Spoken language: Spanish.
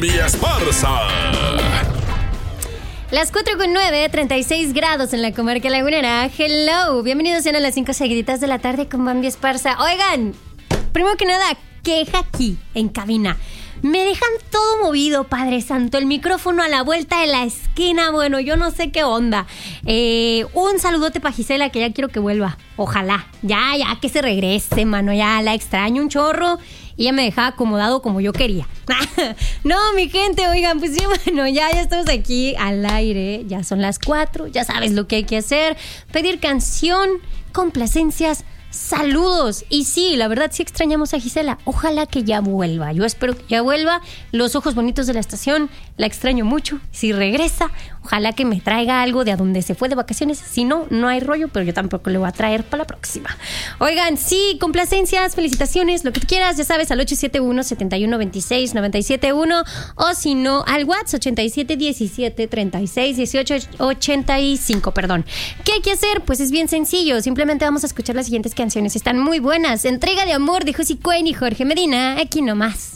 Esparza. Las 4:09, 36 grados en la comarca lagunera. Hello, bienvenidos sean a las 5 seguiditas de la tarde con Bambi Esparza. Oigan, primero que nada, queja aquí en cabina. Me dejan todo movido, Padre Santo. El micrófono a la vuelta de la esquina. Bueno, yo no sé qué onda. Un saludote para Gisela, que ya quiero que vuelva. Ojalá. Ya que se regrese, mano. Ya la extraño un chorro. Y ella me dejaba acomodado como yo quería. No, mi gente, oigan, pues sí, bueno, ya estamos aquí al aire. Ya son las 4. Ya sabes lo que hay que hacer. Pedir canción, complacencias, saludos. Y sí, la verdad sí extrañamos a Gisela. Ojalá que ya vuelva. Yo espero que ya vuelva. Los ojos bonitos de la estación, la extraño mucho. Si regresa, ojalá que me traiga algo de a donde se fue de vacaciones. Si no, no hay rollo, pero yo tampoco le voy a traer para la próxima. Oigan, sí, complacencias, felicitaciones, lo que tú quieras, ya sabes, al 871-7126-971 o si no, al WhatsApp 8717-361885, perdón. ¿Qué hay que hacer? Pues es bien sencillo, simplemente vamos a escuchar las siguientes canciones, están muy buenas. Entrega de amor de Josie Cuen y Jorge Medina, aquí nomás.